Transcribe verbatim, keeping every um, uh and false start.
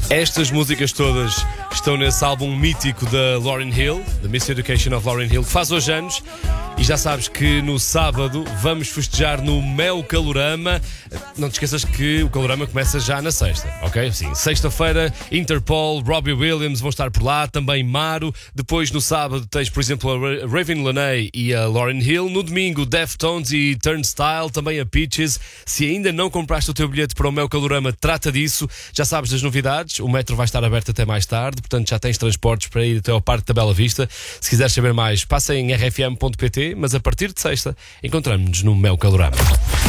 Estas músicas todas estão nesse álbum mítico da Lauryn Hill, The Miseducation of Lauryn Hill, que faz hoje anos. E já sabes que no sábado vamos festejar no Mel Calorama. Não te esqueças que o Calorama começa já na sexta, ok? Sim, sexta-feira, Interpol, Robbie Williams vão estar por lá, também Maro. Depois no sábado tens, por exemplo, a Raven Laney e a Lauryn Hill. No domingo, Deftones e Turnstile, também a Peaches. Se ainda não compraste o teu bilhete para o Mel Calorama, trata disso. Já sabes das novidades, o metro vai estar aberto até mais tarde, portanto já tens transportes para ir até ao Parque da Bela Vista. Se quiseres saber mais, passa em r f m ponto p t, mas a partir de sexta encontramos-nos no Mel Calorama.